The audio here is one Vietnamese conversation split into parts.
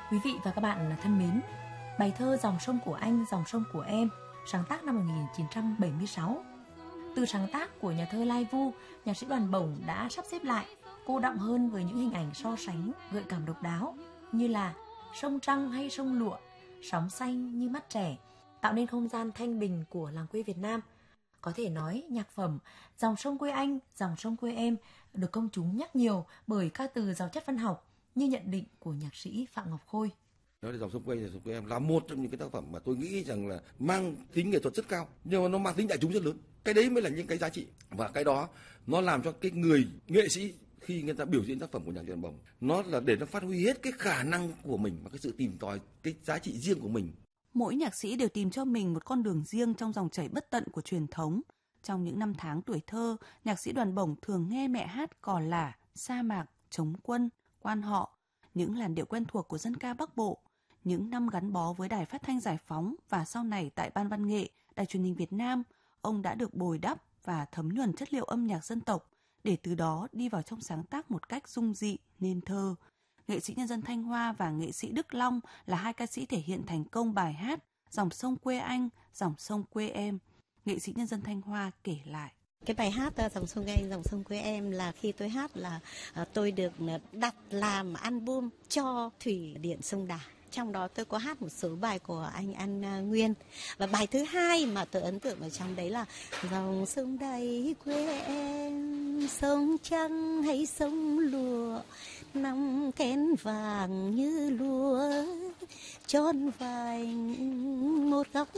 Quý vị và các bạn thân mến, bài thơ Dòng sông của anh, dòng sông của em, sáng tác năm 1976. Từ sáng tác của nhà thơ Lai Vu, nhạc sĩ Đoàn Bổng đã sắp xếp lại, cô đọng hơn với những hình ảnh so sánh gợi cảm độc đáo như là sông trăng hay sông lụa, sóng xanh như mắt trẻ, tạo nên không gian thanh bình của làng quê Việt Nam. Có thể nói nhạc phẩm Dòng sông quê anh, dòng sông quê em được công chúng nhắc nhiều bởi ca từ giàu chất văn học, như nhận định của nhạc sĩ Phạm Ngọc Khôi. Nói là Dòng sông quê anh, dòng sông quê em là một trong những cái tác phẩm mà tôi nghĩ rằng là mang tính nghệ thuật rất cao, nhưng mà nó mang tính đại chúng rất lớn. Cái đấy mới là những cái giá trị, và cái đó nó làm cho cái người nghệ sĩ khi người ta biểu diễn tác phẩm của nhạc sĩ Đoàn Bổng, nó là để nó phát huy hết cái khả năng của mình và cái sự tìm tòi cái giá trị riêng của mình. Mỗi nhạc sĩ đều tìm cho mình một con đường riêng trong dòng chảy bất tận của truyền thống. Trong những năm tháng tuổi thơ, nhạc sĩ Đoàn Bổng thường nghe mẹ hát Cò Lả, Sa Mạc, Chống Quân, Quan Họ, những làn điệu quen thuộc của dân ca Bắc Bộ. Những năm gắn bó với Đài Phát thanh Giải phóng và sau này tại Ban Văn nghệ, Đài Truyền hình Việt Nam, ông đã được bồi đắp và thấm nhuần chất liệu âm nhạc dân tộc để từ đó đi vào trong sáng tác một cách dung dị, nên thơ. Nghệ sĩ nhân dân Thanh Hoa và nghệ sĩ Đức Long là hai ca sĩ thể hiện thành công bài hát Dòng sông quê anh, dòng sông quê em. Nghệ sĩ nhân dân Thanh Hoa kể lại. Cái bài hát Dòng sông quê anh, dòng sông quê em là khi tôi hát là tôi được đặt làm album cho Thủy Điện Sông Đà. Trong đó tôi có hát một số bài của anh An Nguyên. Và bài thứ hai mà tôi ấn tượng ở trong đấy là dòng sông đầy quê em, sông trăng hay sông lụa, nắng kén vàng như lúa, tròn vành một góc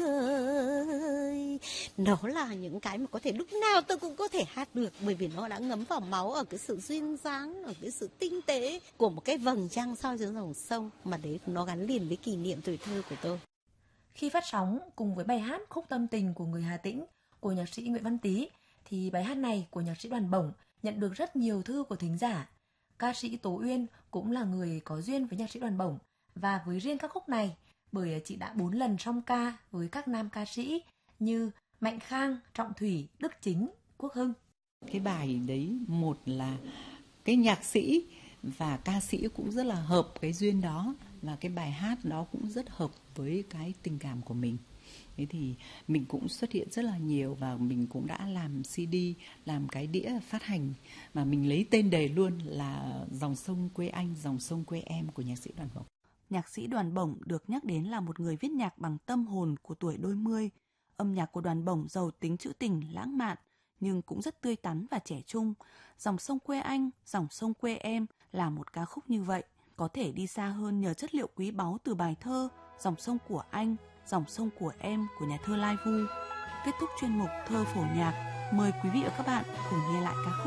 trời. Đó là những cái mà có thể lúc nào tôi cũng có thể hát được, bởi vì nó đã ngấm vào máu ở cái sự duyên dáng, ở cái sự tinh tế của một cái vầng trăng soi dưới dòng sông, mà đấy nó gắn liền với kỷ niệm tuổi thơ của tôi. Khi phát sóng cùng với bài hát Khúc Tâm Tình của người Hà Tĩnh của nhạc sĩ Nguyễn Văn Tý, thì bài hát này của nhạc sĩ Đoàn Bổng nhận được rất nhiều thư của thính giả. Ca sĩ Tố Uyên cũng là người có duyên với nhạc sĩ Đoàn Bổng, và với riêng ca khúc này, bởi chị đã 4 lần song ca với các nam ca sĩ như Mạnh Khang, Trọng Thủy, Đức Chính, Quốc Hưng. Cái bài đấy, một là cái nhạc sĩ và ca sĩ cũng rất là hợp cái duyên đó, và cái bài hát đó cũng rất hợp với cái tình cảm của mình. Thế thì mình cũng xuất hiện rất là nhiều, và mình cũng đã làm CD, làm cái đĩa phát hành mà mình lấy tên đề luôn là Dòng sông quê anh, dòng sông quê em của nhạc sĩ Đoàn Bổng. Nhạc sĩ Đoàn Bổng được nhắc đến là một người viết nhạc bằng tâm hồn của tuổi đôi mươi. Âm nhạc của Đoàn Bổng giàu tính trữ tình, lãng mạn, nhưng cũng rất tươi tắn và trẻ trung. Dòng sông quê anh, dòng sông quê em là một ca khúc như vậy, có thể đi xa hơn nhờ chất liệu quý báu từ bài thơ Dòng sông của anh, dòng sông của em của nhà thơ Lai Vu. Kết thúc chuyên mục Thơ phổ nhạc, mời quý vị và các bạn cùng nghe lại ca khúc.